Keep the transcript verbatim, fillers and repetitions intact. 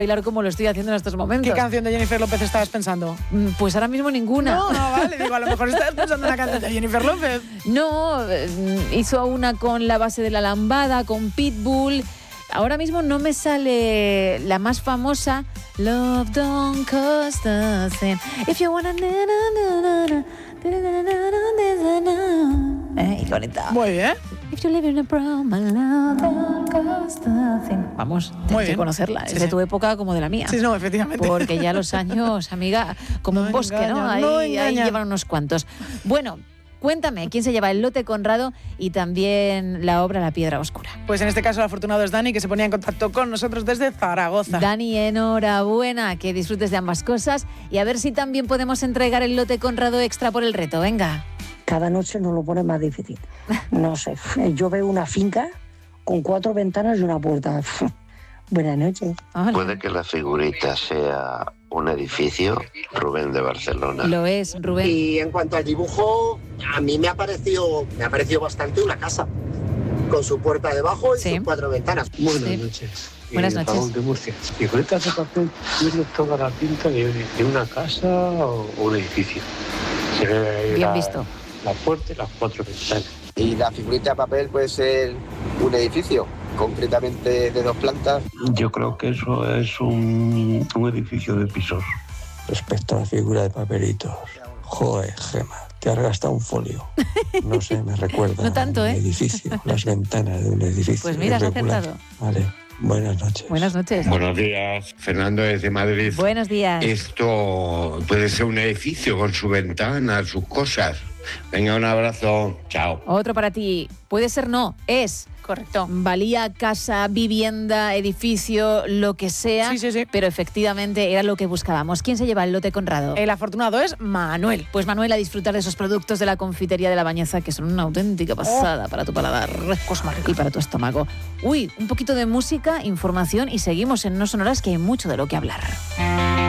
bailar como lo estoy haciendo en estos momentos. ¿Qué canción de Jennifer López estabas pensando? Pues ahora mismo ninguna. No, no, vale, digo, a lo mejor estabas pensando en una canción de Jennifer López. No, hizo una con La Base de la Lambada, con Pitbull. Ahora mismo no me sale la más famosa, Love Don't Cost a Thing. If you wanna... Eh, qué bonita. Muy bien. If you live in a brown, my love don't cost a thing. Vamos, tienes que conocerla. Sí, es de sí. tu época como de la mía. Sí, no, efectivamente. Porque ya los años, amiga, como No un bosque, engañan, ¿no? Ahí, no ahí engañan. llevan unos cuantos. Bueno, cuéntame, ¿quién se lleva el lote Conrado y también la obra La Piedra Oscura? Pues en este caso el afortunado es Dani, que se ponía en contacto con nosotros desde Zaragoza. Dani, enhorabuena, que disfrutes de ambas cosas y a ver si también podemos entregar el lote Conrado extra por el reto. Venga. Cada noche nos lo pone más difícil. No sé, yo veo una finca con cuatro ventanas y una puerta. Buenas noches. Hola. Puede que la figurita sea un edificio, Rubén de Barcelona. Lo es, Rubén. Y en cuanto al dibujo, a mí me ha parecido, me ha parecido bastante una casa, con su puerta debajo y Sí. sus cuatro ventanas. Buenas Sí. noches. Buenas Eh, noches. Raúl de Murcia. ¿Figuritas de papel tiene toda la pinta de, de una casa o un edificio? Se ve Bien la, visto. la puerta y las cuatro ventanas. Y la figurita de papel puede ser un edificio, concretamente de dos plantas. Yo creo que eso es un, un edificio de pisos. Respecto a la figura de papelitos, joder, Gema, te has gastado un folio. No sé, me recuerda No tanto, a un ¿eh? edificio, las ventanas de un edificio. Pues mira, has irregular. acertado. Vale, buenas noches. Buenas noches. Buenos días, Fernando desde Madrid. Buenos días. Esto puede ser un edificio con su ventana, sus cosas. Venga, un abrazo. Chao. Otro para ti. Puede ser no, es. Correcto. Valía casa, vivienda, edificio, lo que sea, Sí, sí, sí. pero efectivamente era lo que buscábamos. ¿Quién se lleva el lote Conrado? El afortunado es Manuel. Pues Manuel, a disfrutar de esos productos de la confitería de La Bañeza, que son una auténtica pasada para tu paladar Cosa más rica. y para tu estómago. Uy, un poquito de música, información y seguimos en No Sonoras, que hay mucho de lo que hablar.